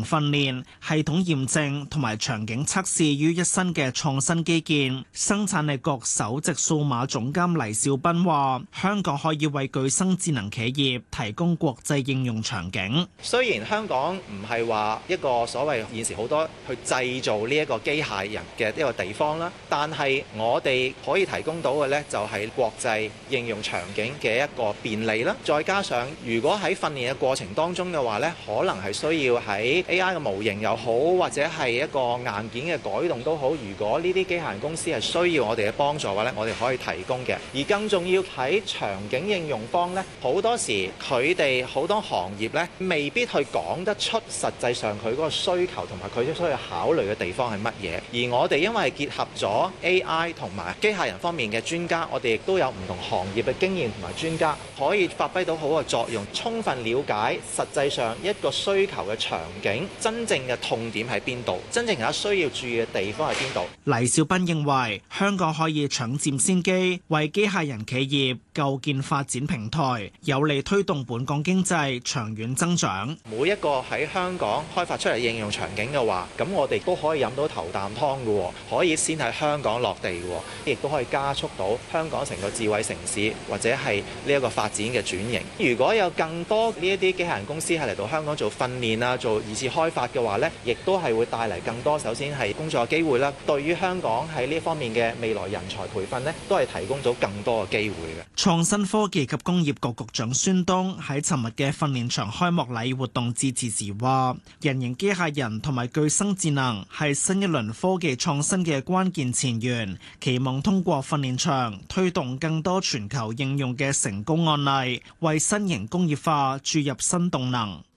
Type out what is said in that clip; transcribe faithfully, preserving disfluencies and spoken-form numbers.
訓練、系統驗證同埋場景測試於一身嘅創新基建。生產力局首席數碼總監黎兆斌話：香港可以為具生智能企業提供國際應用場景。 雖然香港唔係話一個所謂現時好多去製造呢一個機械人嘅一個地方啦，但係我哋可以提供到嘅呢，就係國際應用場景嘅一個便利啦。再加上如果喺訓練嘅過程當中嘅話呢，可能係需要喺 A I 嘅模型又好，或者係一個硬件嘅改動都好。如果呢啲機械人公司係需要我哋嘅幫助嘅話呢，我哋可以提供嘅。而更重要喺場景應用方呢，好多時佢哋好多行業呢未必去講得出實際上佢嗰個需求同埋佢需要考慮嘅地方係乜嘢。而我哋因為結合咗 A I 同埋機械人方面嘅專家，我哋亦都有唔同行業嘅經驗同埋專家，可以發揮到好嘅作用，充分了解實際上一個需求嘅場景真正嘅痛點喺邊度，真正有需要注意嘅地方喺邊度。 黎兆斌認為香港可以搶佔先機，為機械人企業構建發展平台，有利推動本港經濟長遠增長。 每一個喺香港開發出嚟應用場景嘅話，咁我哋都可以飲到頭啖湯嘅，可以先喺香港落地嘅，亦都可以加速到香港成個智慧城市或者係呢一個發展嘅轉型。如果有更多呢一啲機械人公司係嚟到香港做訓練啊，做二次開發嘅話呢，亦都係會帶嚟更多首先係工作嘅機會啦。對於香港喺呢方面嘅未來人才培訓呢，都係提供咗更多嘅機會嘅。 創新科技及工業局局長孫東喺尋日嘅訓練場開幕禮活動致辭時話：人形機械人同埋具生智能係新一輪科技創新嘅關鍵前沿，期望通過訓練場推動更多全球應用嘅成功案例，為新型工業化注入新動能。